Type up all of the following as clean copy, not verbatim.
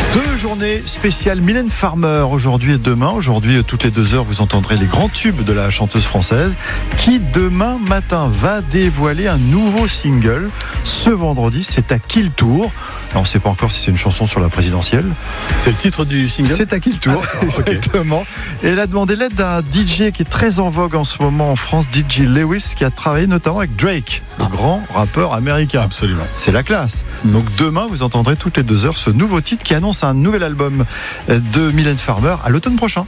Deux journées spéciales Mylène Farmer aujourd'hui et demain. Aujourd'hui, toutes les 2 heures, vous entendrez les grands tubes de la chanteuse française qui, demain matin, va dévoiler un nouveau single. Ce vendredi, c'est à qui le tour ? Alors, on ne sait pas encore si c'est une chanson sur la présidentielle. C'est le titre du single ? C'est à qui le tour, exactement. Et elle a demandé l'aide d'un DJ qui est très en vogue en ce moment en France, DJ Lewis, qui a travaillé notamment avec Drake, le grand rappeur américain. Absolument. C'est la classe. Donc demain, vous entendrez toutes les 2 heures ce nouveau titre qui annonce un nouvel album de Mylène Farmer à l'automne prochain.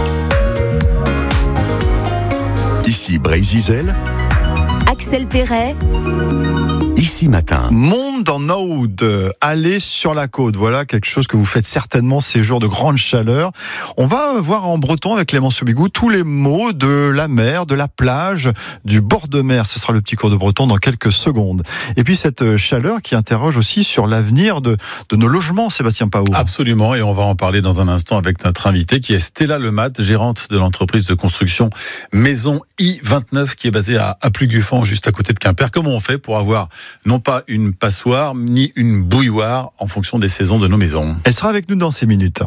Ici Brésil, Axel Perret. Ici Matin. Monde en Aude, aller sur la côte. Voilà quelque chose que vous faites certainement ces jours de grande chaleur. On va voir en breton avec Clément Soubigou tous les mots de la mer, de la plage, du bord de mer. Ce sera le petit cours de breton dans quelques secondes. Et puis cette chaleur qui interroge aussi sur l'avenir de nos logements, Sébastien Pau. Absolument, et on va en parler dans un instant avec notre invitée qui est Stella Lemat, gérante de l'entreprise de construction Maison I29 qui est basée à Pluguffan, juste à côté de Quimper. Comment on fait pour avoir non pas une passoire ni une bouilloire en fonction des saisons de nos maisons? Elle sera avec nous dans ces minutes.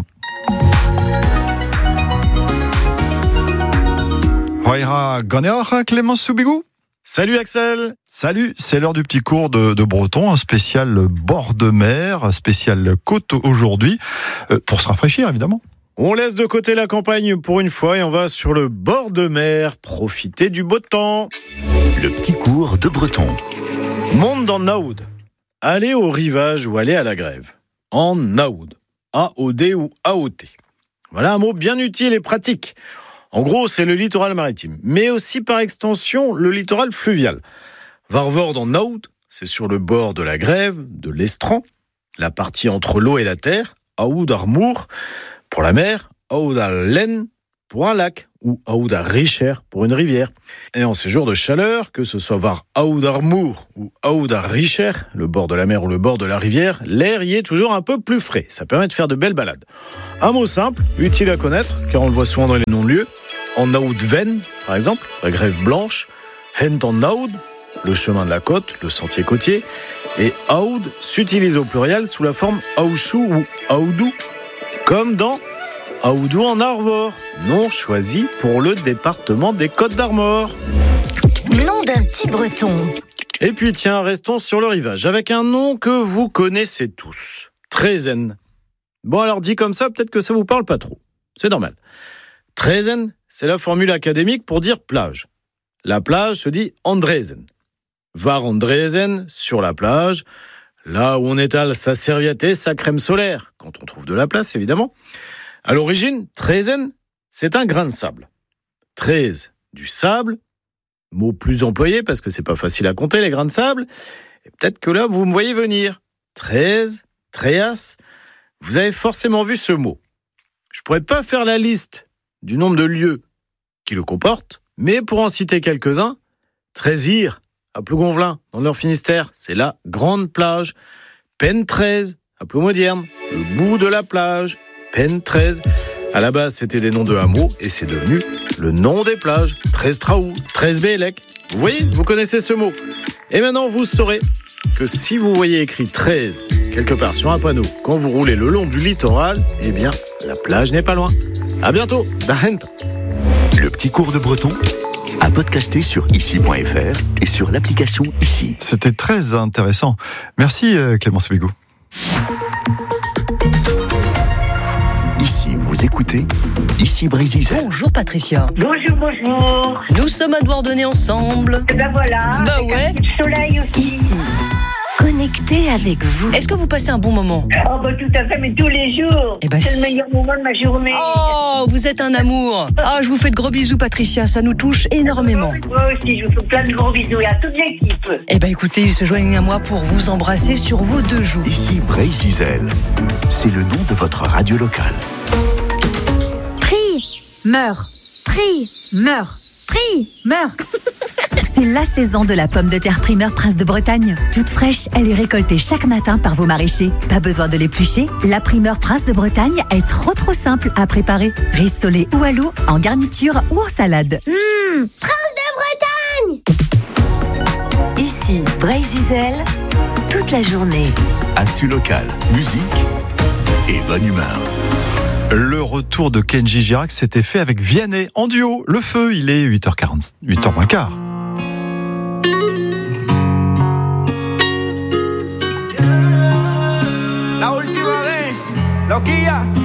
Hoira Ganéra, Clément Soubigou. Salut Axel. Salut, c'est l'heure du petit cours de breton, un spécial bord de mer, un spécial côte aujourd'hui, pour se rafraîchir évidemment. On laisse de côté la campagne pour une fois et on va sur le bord de mer, profiter du beau temps. Le petit cours de breton. Monde en Naoud. Aller au rivage ou aller à la grève. En Naoud. A-O-D ou A-O-T. Voilà un mot bien utile et pratique. En gros, c'est le littoral maritime, mais aussi par extension le littoral fluvial. Varvord en Naoud, c'est sur le bord de la grève, de l'estran, la partie entre l'eau et la terre, Aoud Armour pour la mer, Aoud Len pour un lac, ou Aoud Richer pour une rivière. Et en ces jours de chaleur, que ce soit vers Aoud Armour ou Aoud Richer, le bord de la mer ou le bord de la rivière, l'air y est toujours un peu plus frais. Ça permet de faire de belles balades. Un mot simple, utile à connaître, car on le voit souvent dans les noms de lieux. En Aoud Ven, par exemple, la grève blanche. Hent en Aoud, le chemin de la côte, le sentier côtier. Et Aoud s'utilise au pluriel sous la forme Aouchou ou Aoudou, comme dans Aoudou en Arvor, nom choisi pour le département des Côtes d'Armor. Nom d'un petit breton. Et puis tiens, restons sur le rivage, avec un nom que vous connaissez tous. Trézen. Bon alors dit comme ça, peut-être que ça vous parle pas trop. C'est normal. Trézen, c'est la formule académique pour dire plage. La plage se dit Andrezen. Var Andrezen, sur la plage, là où on étale sa serviette et sa crème solaire, quand on trouve de la place évidemment. À l'origine, trézen, c'est un grain de sable. Treize, du sable, mot plus employé parce que c'est pas facile à compter les grains de sable. Et peut-être que là, vous me voyez venir. 13, tréas, vous avez forcément vu ce mot. Je pourrais pas faire la liste du nombre de lieux qui le comportent, mais pour en citer quelques-uns, Trézir, à Plougonvelin, dans le Nord-Finistère, c'est la grande plage. Pen 13, à Ploumodierne, le bout de la plage. Pen 13. À la base, c'était des noms de hameaux et c'est devenu le nom des plages. Trestraou, Tresbélec. Vous voyez, vous connaissez ce mot. Et maintenant, vous saurez que si vous voyez écrit 13 quelque part sur un panneau quand vous roulez le long du littoral, eh bien, la plage n'est pas loin. À bientôt. Dahent. Le petit cours de breton à podcaster sur ici.fr et sur l'application Ici. C'était très intéressant. Merci Clément Soubigou. Ici, vous écoutez Ici Brésil. Bonjour Patricia. Bonjour. Nous sommes à Douarnenez ensemble. Et ben voilà. Bah avec ouais. un peu de soleil aussi. Ici, connecté avec vous. Est-ce que vous passez un bon moment? Oh bah tout à fait, mais tous les jours. Eh ben, c'est le meilleur moment de ma journée. Oh, vous êtes un amour. Ah, je vous fais de gros bisous Patricia, ça nous touche énormément. Moi aussi, je vous fais plein de gros bisous et à toute l'équipe. Eh ben écoutez, ils se joignent à moi pour vous embrasser sur vos 2 joues. Ici Brésil. C'est le nom de votre radio locale. Meurt, prie, meurt, prie, meurt. C'est la saison de la pomme de terre primeur Prince de Bretagne. Toute fraîche, elle est récoltée chaque matin par vos maraîchers. Pas besoin de l'éplucher, la primeur Prince de Bretagne est trop simple à préparer. Rissolée ou à l'eau, en garniture ou en salade. Prince de Bretagne. Ici, Brésil, toute la journée. Actu locale, musique et bonne humeur. Le retour de Kenji Girac s'était fait avec Vianney en duo. Le feu, il est 8h40, 8h moins quart. La última vez, Loquilla.